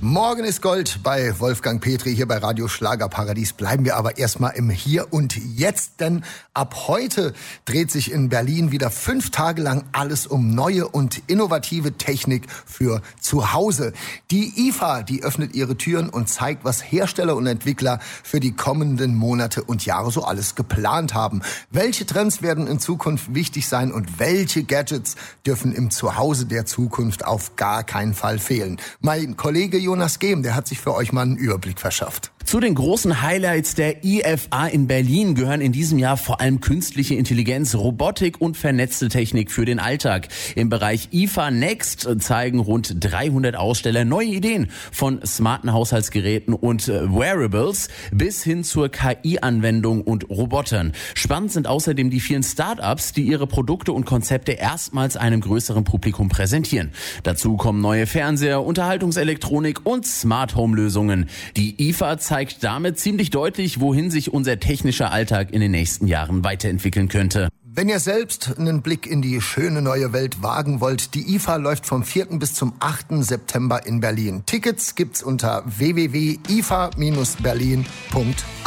Morgen ist Gold bei Wolfgang Petri hier bei Radio Schlagerparadies. Bleiben wir aber erstmal im Hier und Jetzt, denn ab heute dreht sich in Berlin wieder 5 Tage lang alles um neue und innovative Technik für zu Hause. Die IFA, die öffnet ihre Türen und zeigt, was Hersteller und Entwickler für die kommenden Monate und Jahre so alles geplant haben. Welche Trends werden in Zukunft wichtig sein und welche Gadgets dürfen im Zuhause der Zukunft auf gar keinen Fall fehlen? Mein Kollege Jonas Gehm, der hat sich für euch mal einen Überblick verschafft. Zu den großen Highlights der IFA in Berlin gehören in diesem Jahr vor allem künstliche Intelligenz, Robotik und vernetzte Technik für den Alltag. Im Bereich IFA Next zeigen rund 300 Aussteller neue Ideen von smarten Haushaltsgeräten und Wearables bis hin zur KI-Anwendung und Robotern. Spannend sind außerdem die vielen Start-ups, die ihre Produkte und Konzepte erstmals einem größeren Publikum präsentieren. Dazu kommen neue Fernseher, Unterhaltungselektronik und Smart-Home-Lösungen. Die IFA zeigt damit ziemlich deutlich, wohin sich unser technischer Alltag in den nächsten Jahren weiterentwickeln könnte. Wenn ihr selbst einen Blick in die schöne neue Welt wagen wollt, die IFA läuft vom 4. bis zum 8. September in Berlin. Tickets gibt's unter www.ifa-berlin.com.